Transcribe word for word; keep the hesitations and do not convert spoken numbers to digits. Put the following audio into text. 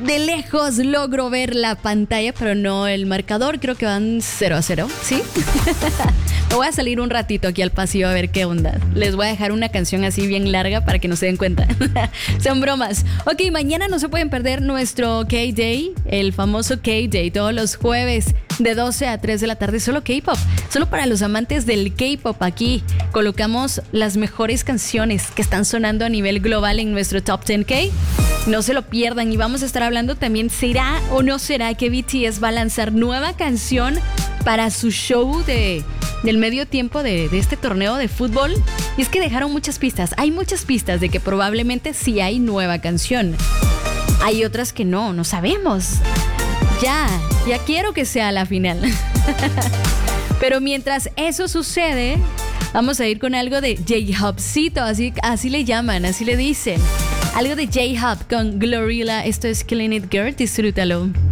de lejos logro ver la pantalla, pero no el marcador. Creo que van cero a cero, ¿sí? Me voy a salir un ratito aquí al pasillo a ver qué onda. Les voy a dejar una canción así bien larga para que no se den cuenta. Son bromas. Ok, mañana no se pueden perder nuestro K-Day, el famoso K-Day, todos los jueves de doce a tres de la tarde, solo K-Pop. Solo para los amantes del K-Pop. Aquí colocamos las mejores canciones que están sonando a nivel global en nuestro Top diez K. No se lo pierdan y vamos a estar hablando también, ¿será o no será que B T S va a lanzar nueva canción para su show de, del medio tiempo de, de este torneo de fútbol? Y es que dejaron muchas pistas, hay muchas pistas de que probablemente sí hay nueva canción. Hay otras que no, no sabemos. Ya, ya quiero que sea la final. Pero mientras eso sucede, vamos a ir con algo de J-Hopcito, así, así le llaman, así le dicen. Algo de J-Hop con Glorilla. Esto es Killing It Girl, disfrútalo.